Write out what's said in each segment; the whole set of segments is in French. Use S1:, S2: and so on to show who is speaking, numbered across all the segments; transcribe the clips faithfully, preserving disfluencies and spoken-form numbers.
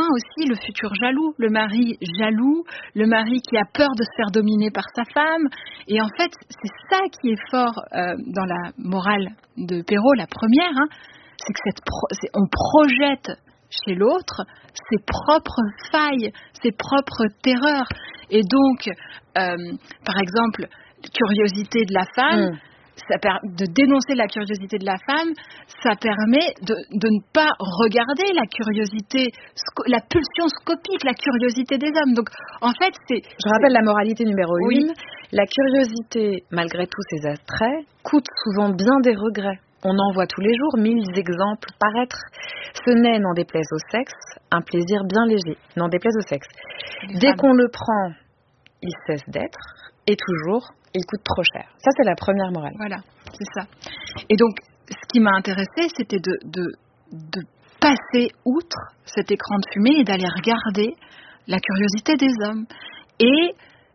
S1: rejoint aussi le futur jaloux, le mari jaloux, le mari qui a peur de se faire dominer par sa femme. Et en fait, c'est ça qui est fort euh, dans la morale de Perrault, la première, hein, c'est que cette pro- c'est, on projette chez l'autre ses propres failles, ses propres terreurs. Et donc, euh, par exemple, curiosité de la femme, mmh. ça per- de dénoncer la curiosité de la femme, ça permet de, de ne pas regarder la curiosité, sco- la pulsion scopique, la curiosité des hommes. Donc, en fait, c'est...
S2: Je rappelle la moralité numéro
S1: oui.
S2: une. La curiosité, malgré tous ses attraits, coûte souvent bien des regrets. On en voit tous les jours mille exemples paraître. Ce n'est, n'en déplaise au sexe, un plaisir bien léger. N'en déplaise au sexe. Les Dès femmes. Qu'on le prend, il cesse d'être, et toujours, il coûte trop cher. Ça, c'est la première morale.
S1: Voilà, c'est ça. Et donc, ce qui m'a intéressée, c'était de, de, de passer outre cet écran de fumée et d'aller regarder la curiosité des hommes. Et,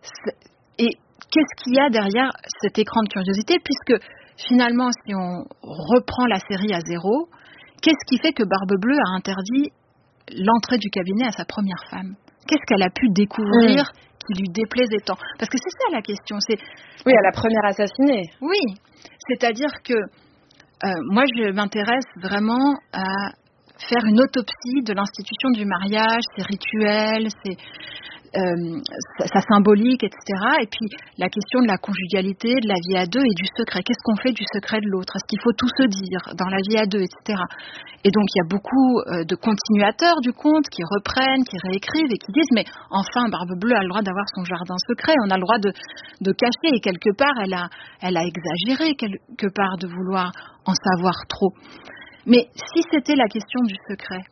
S1: et qu'est-ce qu'il y a derrière cet écran de curiosité, puisque finalement, si on reprend la série à zéro, qu'est-ce qui fait que Barbe Bleue a interdit l'entrée du cabinet à sa première femme ? Qu'est-ce qu'elle a pu découvrir mmh. qui lui déplaisait tant ? Parce que c'est ça la question. C'est...
S2: Oui, à la première assassinée.
S1: Oui, c'est-à-dire que euh, moi, je m'intéresse vraiment à faire une autopsie de l'institution du mariage, ses rituels, ses... Euh, sa, sa symbolique, et cetera. Et puis la question de la conjugalité, de la vie à deux et du secret. Qu'est-ce qu'on fait du secret de l'autre ? Est-ce qu'il faut tout se dire dans la vie à deux, et cetera. Et donc il y a beaucoup euh, de continuateurs du conte qui reprennent, qui réécrivent et qui disent mais enfin Barbe Bleue a le droit d'avoir son jardin secret, on a le droit de, de cacher. Et quelque part elle a, elle a exagéré quelque part de vouloir en savoir trop. Mais si c'était la question du secret,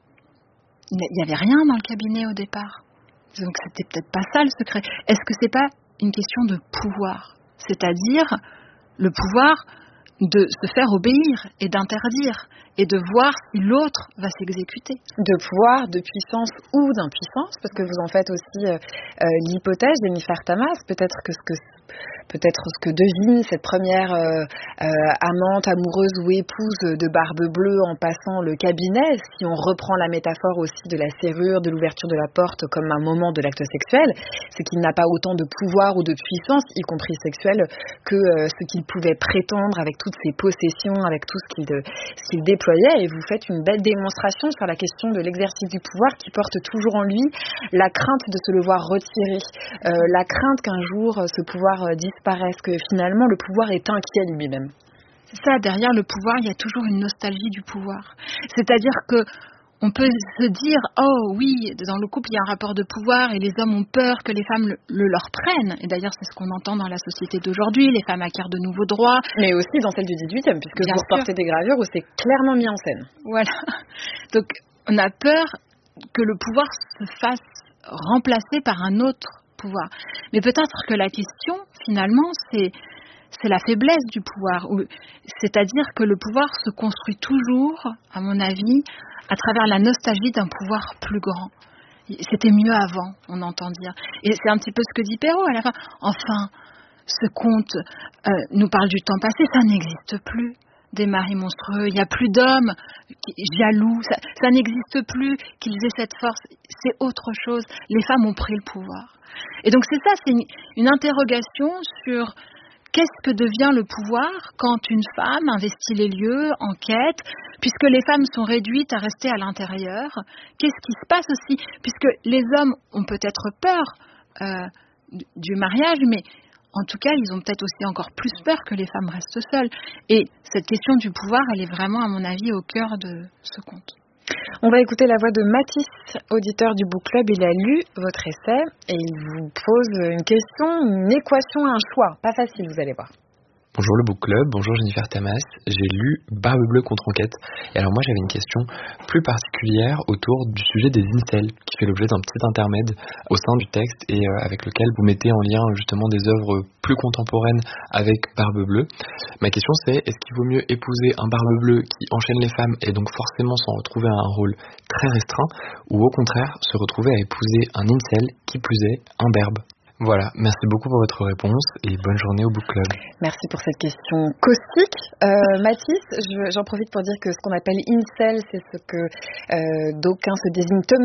S1: il n'y avait rien dans le cabinet au départ. Donc c'était peut-être pas ça le secret. Est-ce que c'est pas une question de pouvoir ? C'est-à-dire le pouvoir de se faire obéir et d'interdire et de voir si l'autre va s'exécuter.
S2: De pouvoir, de puissance ou d'impuissance, parce que vous en faites aussi euh, euh, l'hypothèse d'Hémifère Tamas, peut-être que ce que peut-être ce que devine cette première euh, euh, amante, amoureuse ou épouse de Barbe Bleue en passant le cabinet, si on reprend la métaphore aussi de la serrure, de l'ouverture de la porte comme un moment de l'acte sexuel, c'est qu'il n'a pas autant de pouvoir ou de puissance, y compris sexuelle, que euh, ce qu'il pouvait prétendre avec toutes ses possessions, avec tout ce qu'il, de, ce qu'il déployait. Et vous faites une belle démonstration sur la question de l'exercice du pouvoir qui porte toujours en lui la crainte de se le voir retirer, euh, la crainte qu'un jour ce pouvoir euh, disparaisse, que finalement le pouvoir est inquiet lui-même.
S1: C'est ça, derrière le pouvoir, il y a toujours une nostalgie du pouvoir. C'est-à-dire que on peut se dire, oh oui, dans le couple, il y a un rapport de pouvoir et les hommes ont peur que les femmes le, le leur prennent. Et d'ailleurs, c'est ce qu'on entend dans la société d'aujourd'hui. Les femmes acquièrent de nouveaux droits.
S2: Mais aussi dans celle du dix-huitième, puisque Bien vous reportez des gravures où c'est clairement mis en scène.
S1: Voilà. Donc, on a peur que le pouvoir se fasse remplacer par un autre pouvoir. Mais peut-être que la question, finalement, c'est... c'est la faiblesse du pouvoir, c'est-à-dire que le pouvoir se construit toujours, à mon avis, à travers la nostalgie d'un pouvoir plus grand. C'était mieux avant, on entend dire. Et c'est un petit peu ce que dit Perrault à la fin. Enfin, ce conte euh, nous parle du temps passé, ça n'existe plus. Des maris monstrueux, il n'y a plus d'hommes jaloux, ça, ça n'existe plus qu'ils aient cette force, c'est autre chose. Les femmes ont pris le pouvoir. Et donc c'est ça, c'est une, une interrogation sur... Qu'est-ce que devient le pouvoir quand une femme investit les lieux, enquête, puisque les femmes sont réduites à rester à l'intérieur? Qu'est-ce qui se passe aussi? Puisque les hommes ont peut-être peur euh, du mariage, mais en tout cas, ils ont peut-être aussi encore plus peur que les femmes restent seules. Et cette question du pouvoir, elle est vraiment, à mon avis, au cœur de ce conte.
S2: On va écouter la voix de Mathis, auditeur du Book Club. Il a lu votre essai et il vous pose une question, une équation, un choix. Pas facile, vous allez voir.
S3: Bonjour le Book Club, bonjour Jennifer Tamas. J'ai lu Barbe Bleue contre enquête. Et alors moi j'avais une question plus particulière autour du sujet des incels, qui fait l'objet d'un petit intermède au sein du texte et euh, avec lequel vous mettez en lien justement des œuvres plus contemporaines avec Barbe Bleue. Ma question c'est, est-ce qu'il vaut mieux épouser un Barbe Bleue qui enchaîne les femmes et donc forcément s'en retrouver à un rôle très restreint, ou au contraire se retrouver à épouser un incel, qui plus est un berbe? Voilà, merci beaucoup pour votre réponse et bonne journée au Book Club.
S2: Merci pour cette question caustique. Euh, Mathis, je, j'en profite pour dire que ce qu'on appelle incel, c'est ce que euh, d'aucuns se désignent eux-mêmes